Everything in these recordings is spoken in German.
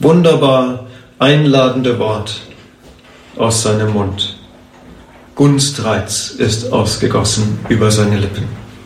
wunderbar einladende Wort aus seinem Mund. Gunstreiz ist ausgegossen über seine Lippen.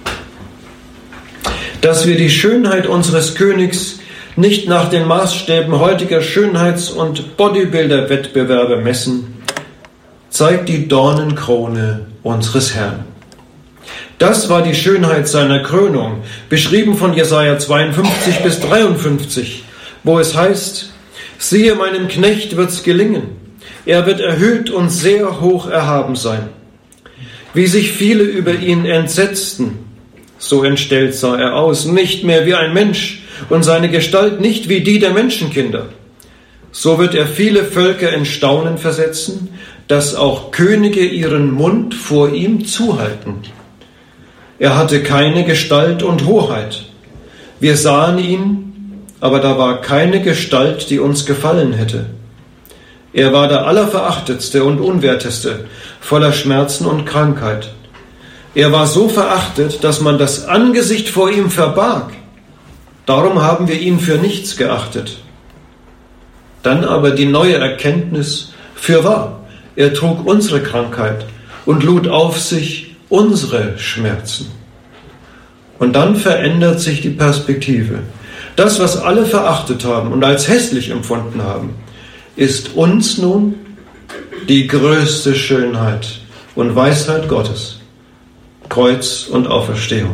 Dass wir die Schönheit unseres Königs nicht nach den Maßstäben heutiger Schönheits- und Bodybuilder-Wettbewerbe messen, zeigt die Dornenkrone unseres Herrn. Das war die Schönheit seiner Krönung, beschrieben von Jesaja 52 bis 53, wo es heißt: Siehe, meinem Knecht wird's gelingen, er wird erhöht und sehr hoch erhaben sein. Wie sich viele über ihn entsetzten, so entstellt sah er aus, nicht mehr wie ein Mensch und seine Gestalt nicht wie die der Menschenkinder. So wird er viele Völker in Staunen versetzen, dass auch Könige ihren Mund vor ihm zuhalten. Er hatte keine Gestalt und Hoheit. Wir sahen ihn, aber da war keine Gestalt, die uns gefallen hätte. Er war der Allerverachtetste und Unwerteste, voller Schmerzen und Krankheit. Er war so verachtet, dass man das Angesicht vor ihm verbarg. Darum haben wir ihn für nichts geachtet. Dann aber die neue Erkenntnis: Fürwahr, er trug unsere Krankheit und lud auf sich unsere Schmerzen. Und dann verändert sich die Perspektive. Das, was alle verachtet haben und als hässlich empfunden haben, ist uns nun die größte Schönheit und Weisheit Gottes. Kreuz und Auferstehung.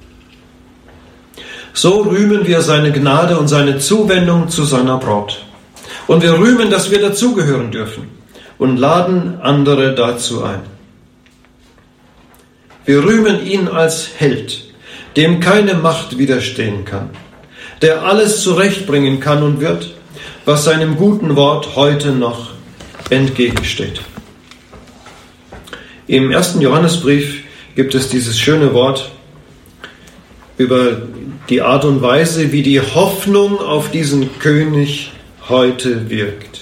So rühmen wir seine Gnade und seine Zuwendung zu seiner Braut. Und wir rühmen, dass wir dazugehören dürfen und laden andere dazu ein. Wir rühmen ihn als Held, dem keine Macht widerstehen kann, der alles zurechtbringen kann und wird, was seinem guten Wort heute noch entgegensteht. Im 1. Johannesbrief gibt es dieses schöne Wort über die Art und Weise, wie die Hoffnung auf diesen König heute wirkt.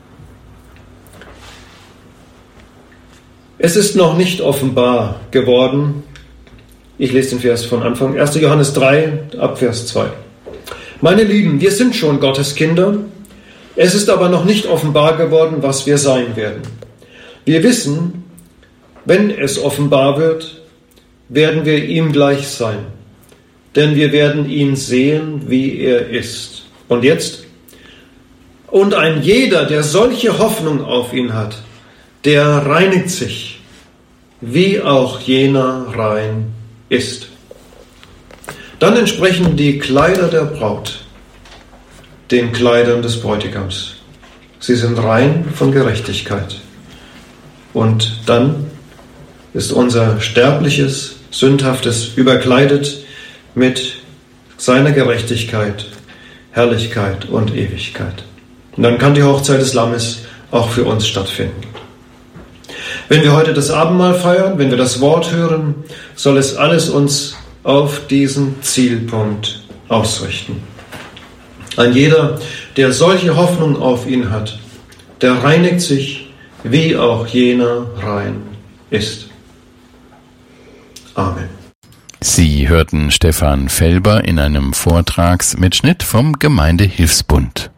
Es ist noch nicht offenbar geworden. Ich lese den Vers von Anfang. 1. Johannes 3, ab Vers 2. Meine Lieben, wir sind schon Gottes Kinder. Es ist aber noch nicht offenbar geworden, was wir sein werden. Wir wissen, wenn es offenbar wird, werden wir ihm gleich sein. Denn wir werden ihn sehen, wie er ist. Und jetzt? Und ein jeder, der solche Hoffnung auf ihn hat, der reinigt sich, wie auch jener rein ist. Dann entsprechen die Kleider der Braut den Kleidern des Bräutigams. Sie sind rein von Gerechtigkeit. Und dann ist unser sterbliches, sündhaftes überkleidet mit seiner Gerechtigkeit, Herrlichkeit und Ewigkeit. Und dann kann die Hochzeit des Lammes auch für uns stattfinden. Wenn wir heute das Abendmahl feiern, wenn wir das Wort hören, soll es alles uns auf diesen Zielpunkt ausrichten. Ein jeder, der solche Hoffnung auf ihn hat, der reinigt sich, wie auch jener rein ist. Amen. Sie hörten Stefan Felber in einem Vortragsmitschnitt vom Gemeindehilfsbund.